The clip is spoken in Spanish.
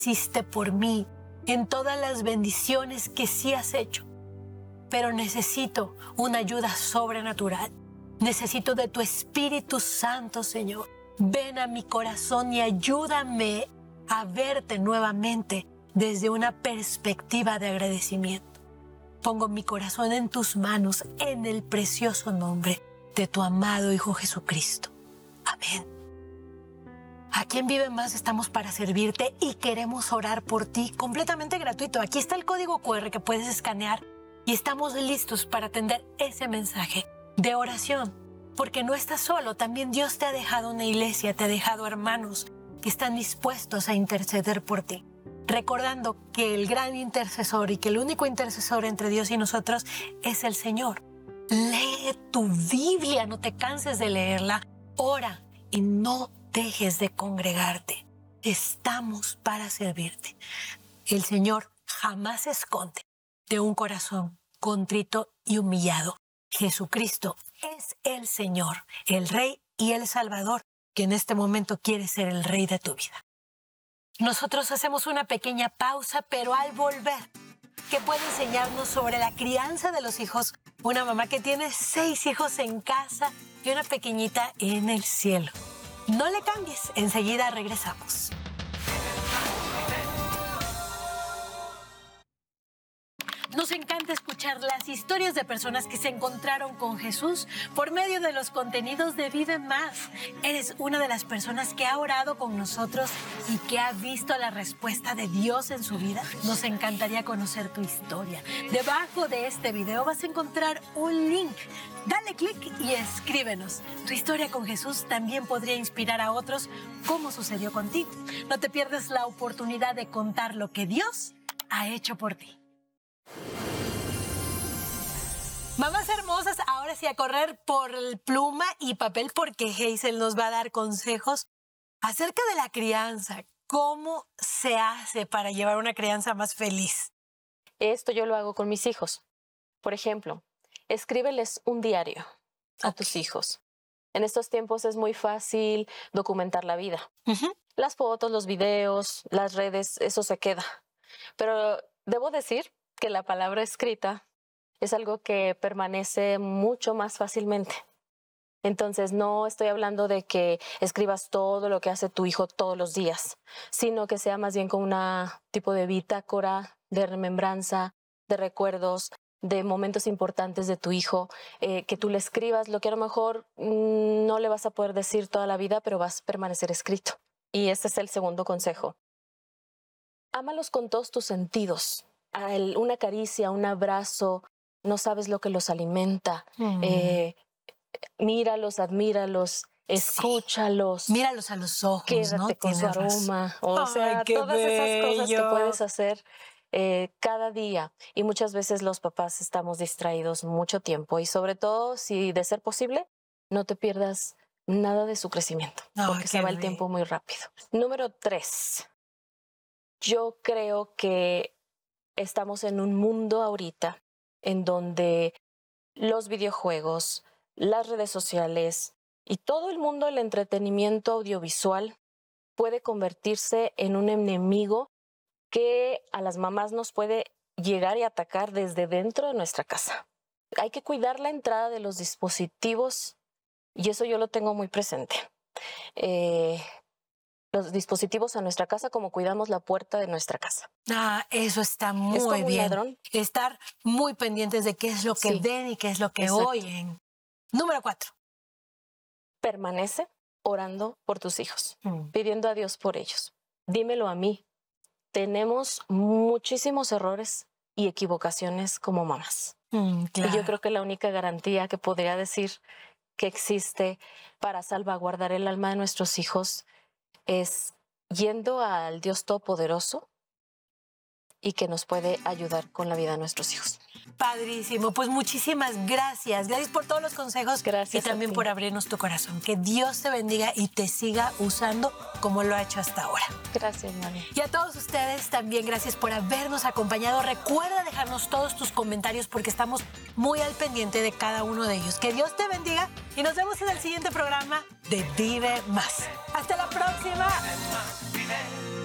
hiciste por mí, en todas las bendiciones que sí has hecho. Pero necesito una ayuda sobrenatural. Necesito de tu Espíritu Santo, Señor. Ven a mi corazón y ayúdame a verte nuevamente desde una perspectiva de agradecimiento. Pongo mi corazón en tus manos en el precioso nombre de tu amado Hijo Jesucristo. Amén. Aquí en Vive Más estamos para servirte y queremos orar por ti completamente gratuito. Aquí está el código QR que puedes escanear y estamos listos para atender ese mensaje de oración. Porque no estás solo, también Dios te ha dejado una iglesia, te ha dejado hermanos que están dispuestos a interceder por ti. Recordando que el gran intercesor y que el único intercesor entre Dios y nosotros es el Señor. Lee tu Biblia, no te canses de leerla. Ora y no dejes de congregarte. Estamos para servirte. El Señor jamás se esconde de un corazón contrito y humillado. Jesucristo es el Señor, el Rey y el Salvador, que en este momento quiere ser el Rey de tu vida. Nosotros hacemos una pequeña pausa, pero al volver, ¿qué puede enseñarnos sobre la crianza de los hijos? Una mamá que tiene 6 hijos en casa y una pequeñita en el cielo. No le cambies, enseguida regresamos. Nos encanta escuchar las historias de personas que se encontraron con Jesús por medio de los contenidos de Vive Más. Eres una de las personas que ha orado con nosotros y que ha visto la respuesta de Dios en su vida. Nos encantaría conocer tu historia. Debajo de este video vas a encontrar un link. Dale clic y escríbenos. Tu historia con Jesús también podría inspirar a otros como sucedió contigo. No te pierdas la oportunidad de contar lo que Dios ha hecho por ti. Mamás hermosas, ahora sí a correr por pluma y papel porque Hazel nos va a dar consejos acerca de la crianza. ¿Cómo se hace para llevar una crianza más feliz? Esto yo lo hago con mis hijos. Por ejemplo, escríbeles un diario a tus hijos. En estos tiempos es muy fácil documentar la vida. Las fotos, los videos, las redes, eso se queda. Pero debo decir que la palabra escrita es algo que permanece mucho más fácilmente. Entonces, no estoy hablando de que escribas todo lo que hace tu hijo todos los días, sino que sea más bien como un tipo de bitácora, de remembranza, de recuerdos, de momentos importantes de tu hijo, que tú le escribas lo que a lo mejor no le vas a poder decir toda la vida, pero vas a permanecer escrito. Y este es el segundo consejo. Ámalos con todos tus sentidos. Una caricia, un abrazo, no sabes lo que los alimenta. Míralos, admíralos, escúchalos. Sí. Míralos a los ojos, quédate ¿no? con su aroma. O sea, todas esas cosas que puedes hacer cada día. Y muchas veces los papás estamos distraídos mucho tiempo. Y sobre todo, si de ser posible, no te pierdas nada de su crecimiento. Porque se va el tiempo muy rápido. Número 3. Yo creo que estamos en un mundo ahorita en donde los videojuegos, las redes sociales y todo el mundo del entretenimiento audiovisual puede convertirse en un enemigo que a las mamás nos puede llegar y atacar desde dentro de nuestra casa. Hay que cuidar la entrada de los dispositivos y eso yo lo tengo muy presente. Los dispositivos a nuestra casa como cuidamos la puerta de nuestra casa. Eso está muy bien. Es como un ladrón. Estar muy pendientes de qué es lo que ven y qué es lo que oyen. Número 4. Permanece orando por tus hijos, pidiendo a Dios por ellos. Dímelo a mí. Tenemos muchísimos errores y equivocaciones como mamás. Claro. Y yo creo que la única garantía que podría decir que existe para salvaguardar el alma de nuestros hijos es yendo al Dios Todopoderoso y que nos puede ayudar con la vida de nuestros hijos. Padrísimo, pues muchísimas gracias. Gracias por todos los consejos. Gracias y también por abrirnos tu corazón. Que Dios te bendiga y te siga usando como lo ha hecho hasta ahora. Gracias, Mari. Y a todos ustedes también gracias por habernos acompañado. Recuerda dejarnos todos tus comentarios porque estamos muy al pendiente de cada uno de ellos. Que Dios te bendiga y nos vemos en el siguiente programa de Vive Más. ¡Hasta la próxima!